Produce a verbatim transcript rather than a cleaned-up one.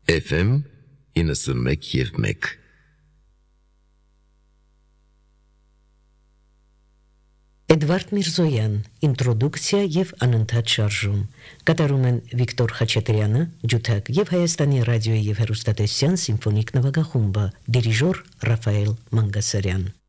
Էֆ էմ իննսունմեկ և մեկ Էդվարդ Միրզոյան, ինտրոդուկցիա և անընդհատ շարժում, կատարում են Վիկտոր Խաչատրյանը, ջութակ և Հայաստանի ռադիոյի և հեռուստատեսության սիմֆոնիկ նվագախումբը, դիրիժոր Ռաֆայել Մանգասարյան։